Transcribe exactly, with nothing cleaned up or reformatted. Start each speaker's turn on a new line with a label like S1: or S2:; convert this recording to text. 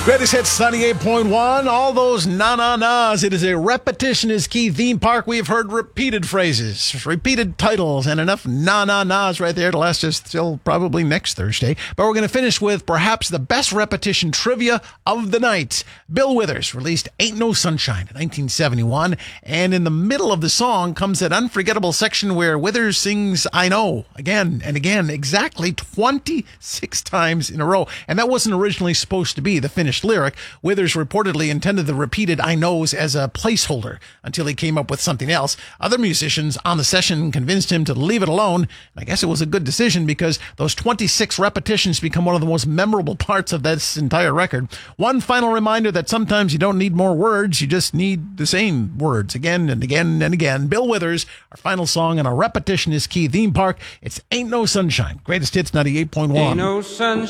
S1: Greatest Hits ninety-eight point one. All those na-na-nas. It is a repetition is key theme park. We have heard repeated phrases, repeated titles, and enough na-na-nas right there to last us till probably next Thursday. But we're going to finish with perhaps the best repetition trivia of the night. Bill Withers released Ain't No Sunshine in nineteen seventy-one. And in the middle of the song comes that unforgettable section where Withers sings I Know again and again, exactly twenty-six times in a row. And that wasn't originally supposed to be the finished lyric. Withers reportedly intended the repeated I knows as a placeholder until he came up with something else. Other musicians on the session convinced him to leave it alone. And I guess it was a good decision because those twenty-six repetitions become one of the most memorable parts of this entire record. One final reminder that sometimes you don't need more words, you just need the same words again and again and again. Bill Withers, our final song in a repetition is key theme park. It's Ain't No Sunshine. Greatest Hits ninety-eight point one.
S2: Ain't no sunshine.